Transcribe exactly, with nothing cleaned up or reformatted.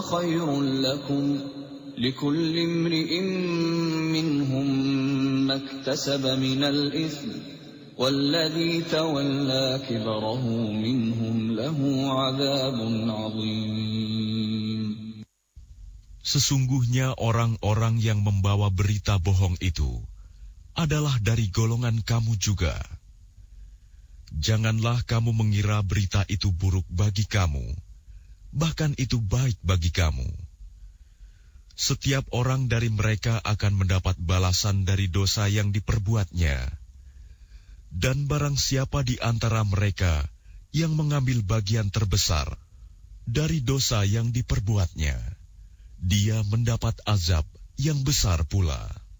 خَيْرٌ لَكُمْ لِكُلِّ امْرِئٍ مِّنْهُمْ مَا اكْتَسَبَ مِنَ الْإِثْمِ وَالَّذِي تَوَلَّى كِبْرَهُ مِنْهُمْ لَهُ عَذَابٌ عَظِيمٌ. Sesungguhnya orang-orang yang membawa berita bohong itu adalah dari golongan kamu juga. Janganlah kamu mengira berita itu buruk bagi kamu, bahkan itu baik bagi kamu. Setiap orang dari mereka akan mendapat balasan dari dosa yang diperbuatnya. Dan barang siapa di antara mereka yang mengambil bagian terbesar dari dosa yang diperbuatnya, dia mendapat azab yang besar pula.